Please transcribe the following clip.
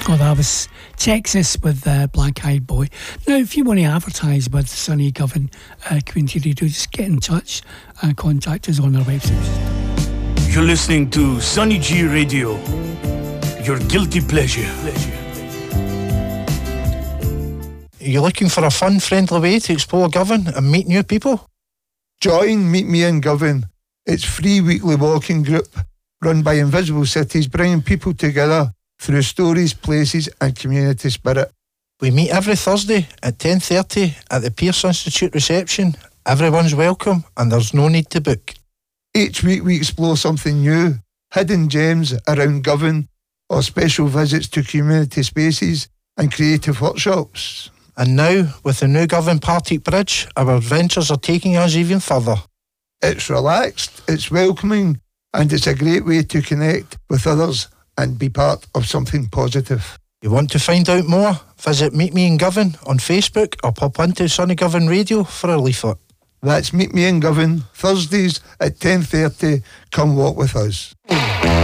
God, that was Texas with Black Eyed Boy. Now, if you want to advertise with Sonny Govan Community Radio, just get in touch and contact us on our website. You're listening to Sonny G Radio, your guilty pleasure. You're looking for a fun, friendly way to explore Govan and meet new people? Join Meet Me in Govan. It's free weekly walking group run by Invisible Cities, bringing people together through stories, places and community spirit. We meet every Thursday at 10:30 at the Pearce Institute reception. Everyone's welcome and there's no need to book. Each week we explore something new, hidden gems around Govan or special visits to community spaces and creative workshops. And now, with the new Govan Partick Bridge, our adventures are taking us even further. It's relaxed, it's welcoming, and it's a great way to connect with others and be part of something positive. You want to find out more? Visit Meet Me in Govan on Facebook or pop into Sonny Govan Radio for a leaflet. That's Meet Me in Govan, Thursdays at 10:30. Come walk with us.